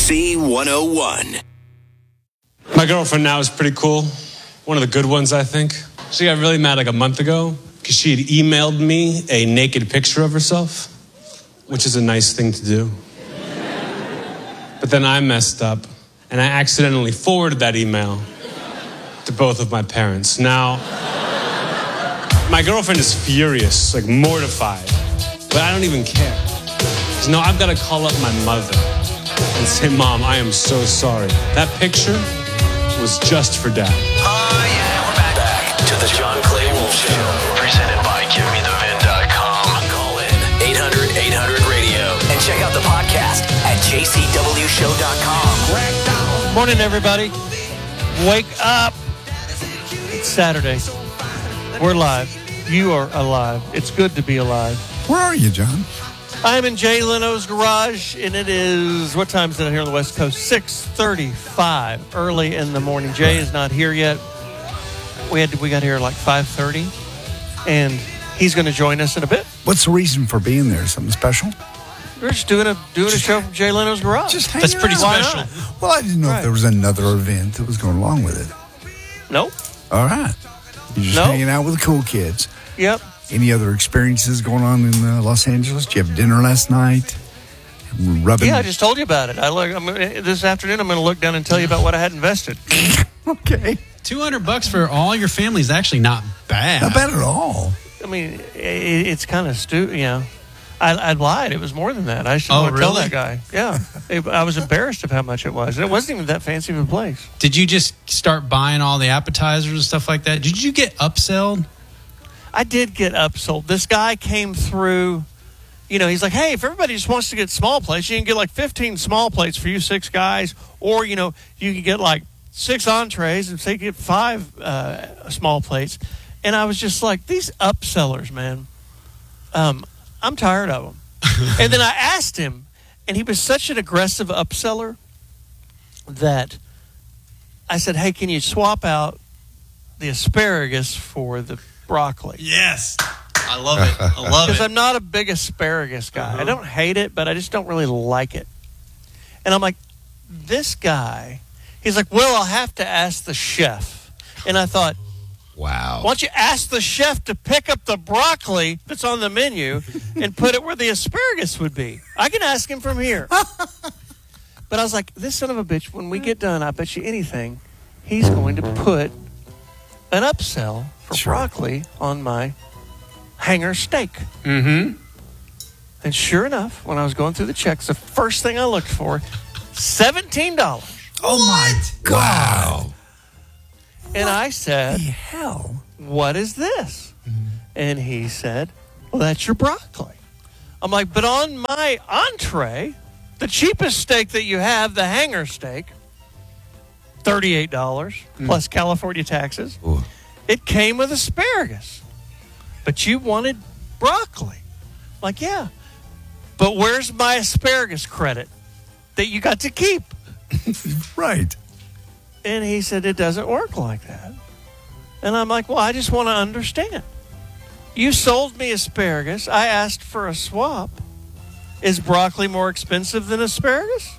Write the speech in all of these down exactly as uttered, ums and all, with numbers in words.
C one oh one. My girlfriend now is pretty cool. One of the good ones, I think. She got really mad like a month ago because she had emailed me a naked picture of herself, which is a nice thing to do. But then I messed up, and I accidentally forwarded that email to both of my parents. Now, my girlfriend is furious, like mortified, but I don't even care. Because now I've got to call up my mother and say, Mom, I am so sorry. That picture was just for Dad. Oh, yeah, we're back. Back to the John Clay Wolf Show. Presented by Give Me The Vin dot com. Call in eight hundred eight hundred radio. And check out the podcast at J C W show dot com. Morning, everybody. Wake up. It's Saturday. We're live. You are alive. It's good to be alive. Where are you, John? I'm in Jay Leno's garage, and it is, what time is it here on the West Coast? six thirty-five, early in the morning. Jay is not here yet. We had to, we got here like five thirty, and he's going to join us in a bit. What's the reason for being there? Something special? We're just doing a doing a show from Jay Leno's garage. Just That's pretty out. special. Well, I didn't know Right. if there was another event that was going along with it. Nope. All right. You're just Nope. hanging out with the cool kids. Yep. Any other experiences going on in uh, Los Angeles? Did you have dinner last night? Rubbing. Yeah, I just told you about it. I look. I'm, gonna- this afternoon, I'm going to look down and tell you about what I had invested. Okay. two hundred bucks for all your family is actually not bad. Not bad at all. I mean, it, it's kind of stu. You know, I, I lied. It was more than that. I should Oh, want to tell really? that guy. Yeah, It- I was embarrassed of how much it was. It wasn't even that fancy of a place. Did you just start buying all the appetizers and stuff like that? Did you get upselled? I did get upsold. This guy came through. You know, he's like, hey, if everybody just wants to get small plates, you can get like fifteen small plates for you six guys, or you know, you can get like six entrees and say get five uh, small plates. And I was just like, these upsellers, man. Um, I'm tired of them. And then I asked him, and he was such an aggressive upseller that I said, hey, can you swap out the asparagus for the broccoli? Yes. I love it. I love Because it. I'm not a big asparagus guy. Uh-huh. I don't hate it, but I just don't really like it. And I'm like, this guy, he's like, well, I'll have to ask the chef. And I thought, Wow. why don't you ask the chef to pick up the broccoli that's on the menu and put it where the asparagus would be? I can ask him from here. But I was like, this son of a bitch, when we get done, I bet you anything, he's going to put an upsell for Sure. broccoli on my hanger steak. Mm-hmm. And sure enough, when I was going through the checks, the first thing I looked for, seventeen dollars. Oh, my God. And I What said, the hell? what is this? And he said, well, that's your broccoli. I'm like, but on my entree, the cheapest steak that you have, the hanger steak, thirty-eight dollars plus California taxes. Ooh. It came with asparagus. But you wanted broccoli. Like, yeah. But where's my asparagus credit that you got to keep? Right. And he said, it doesn't work like that. And I'm like, well, I just want to understand. You sold me asparagus. I asked for a swap. Is broccoli more expensive than asparagus?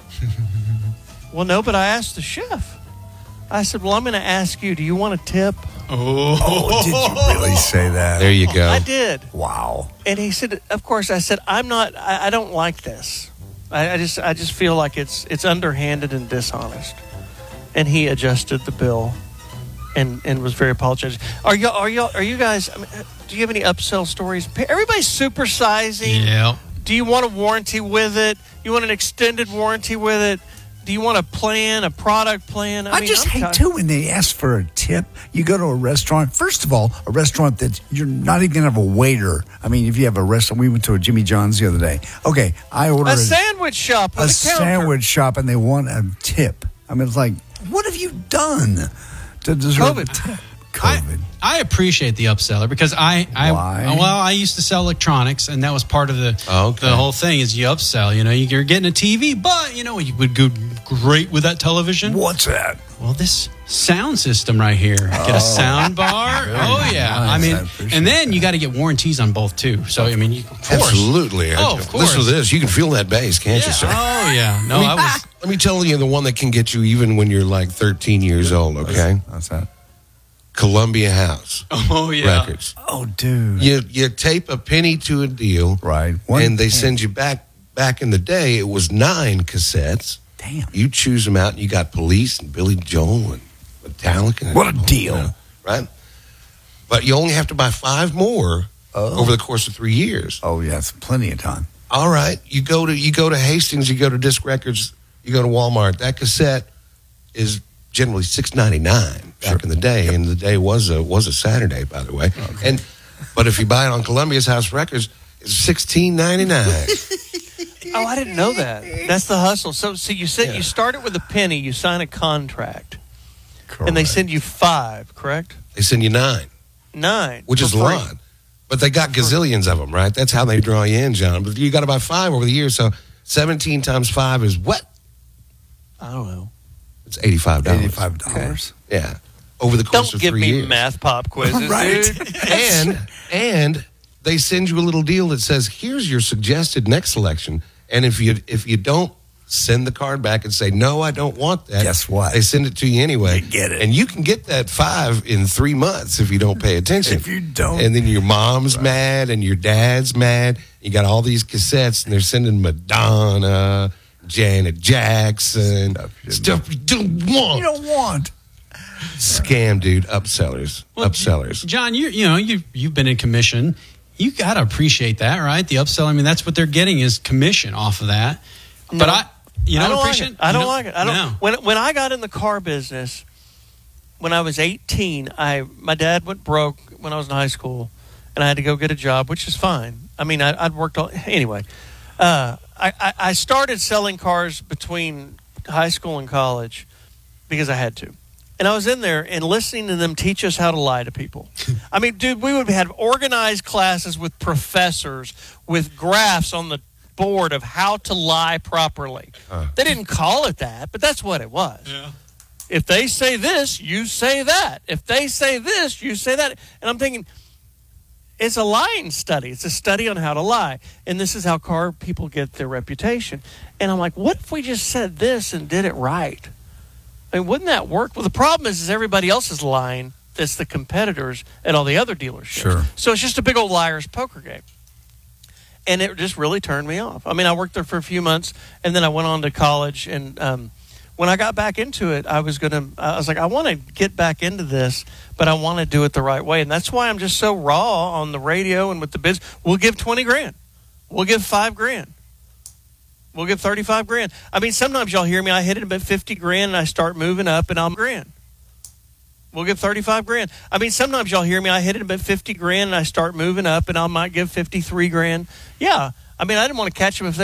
Well, no, but I asked the chef. I said, well, I'm going to ask you, do you want a tip? Oh. Oh, did you really say that? There you go. I did. Wow. And he said, of course, I said, I'm not, I, I don't like this. I, I just I just feel like it's it's underhanded and dishonest. And he adjusted the bill and, and was very apologetic. Are you are you are you guys, I mean, do you have any upsell stories? Everybody's supersizing. Yeah. Do you want a warranty with it? You want an extended warranty with it? Do you want a plan, a product plan? I, mean, just I'm hate, tired- too, when they ask for a tip. You go to a restaurant. First of all, a restaurant that you're not even going to have a waiter. I mean, if you have a restaurant, we went to a Jimmy John's the other day. Okay, I ordered A sandwich shop with a, a, counter. sandwich shop, and they want a tip. I mean, it's like, what have you done to deserve a COVID. tip? COVID. I, I appreciate the upseller because I, I Why? well, I used to sell electronics, and that was part of the Okay. the whole thing is you upsell. You know, you're getting a T V, but you know you would go great with that television? What's that? Well, this sound system right here. Get a sound bar. Oh, yeah. nice. I mean, I appreciate and then that. you got to get warranties on both, too. So, I mean, you, of course. Absolutely. Oh, of course. Listen to this. You can feel that bass, can't Yeah. you, sir? Oh, yeah. No, I was. Let me tell you the one that can get you even when you're like thirteen years old, okay? What's that? Columbia House Oh, yeah. Records. Oh, dude. You you tape a penny to a deal, Right. One and they penny. send you back. Back in the day, it was nine cassettes. Damn. You choose them out, and you got Police and Billy Joel and Metallica. and- What a deal. right? But you only have to buy five more Oh. over the course of three years. Oh, yeah. It's plenty of time. All right, you go to you go to Hastings, you go to Disc Records, you go to Walmart. That cassette is generally six ninety nine back Sure. in the day, and the day was a was a Saturday, by the way. And but if you buy it on Columbia's House Records, it's sixteen ninety nine. Oh, I didn't know that. That's the hustle. So, so you said Yeah. you start it with a penny, you sign a contract, Correct. and they send you five, correct? They send you nine, Nine. which for is a free. lot. But they got gazillions of them, right? That's how they draw you in, John. But you got to buy five over the years, so seventeen times five is what? I don't know. It's eighty five dollars. eighty-five dollars. Yeah, over the course Don't of give three me years. math pop quizzes, Right. dude. and and they send you a little deal that says, "Here's your suggested next selection." And if you if you don't send the card back and say, "No, I don't want that," Guess what? They send it to you anyway. You get it. and you can get that five in three months if you don't pay attention. If you don't. and then your mom's mad and your dad's mad. You got all these cassettes, and they're sending Madonna, Janet Jackson, Stuff you stuff you don't want. You don't want. Scam, dude. Upsellers, Well, upsellers. John, you you know you you've been in commission. You got to appreciate that, right? The upsell. I mean, that's what they're getting is commission off of that. But No. I, you I don't don't appreciate. like it. I you don't like it. I don't. No. When when I got in the car business, when I was eighteen, I my dad went broke when I was in high school, and I had to go get a job, which is fine. I mean, I, I'd worked all anyway. Uh, I, I I started selling cars between high school and college because I had to. And I was in there and listening to them teach us how to lie to people. I mean, dude, we would have organized classes with professors with graphs on the board of how to lie properly. Uh. They didn't call it that, but that's what it was. If they say this, you say that. If they say this, you say that. And I'm thinking, it's a lying study. It's a study on how to lie. And this is how car people get their reputation. And I'm like, what if we just said this and did it right? I mean, wouldn't that work? Well, the problem is, is everybody else is lying. That's the competitors at all the other dealerships. Sure. So it's just a big old liar's poker game. And it just really turned me off. I mean, I worked there for a few months, and then I went on to college. And um, when I got back into it, I was going to, I was like, I want to get back into this, but I want to do it the right way. And that's why I'm just so raw on the radio and with the biz. We'll give twenty grand. We'll give five grand. We'll give thirty-five grand. I mean, sometimes y'all hear me, I hit it about fifty grand and I start moving up and I'm grand. We'll give thirty-five grand. I mean, sometimes y'all hear me, I hit it about fifty grand and I start moving up and I might give fifty-three grand. Yeah. I mean, I didn't want to catch them if they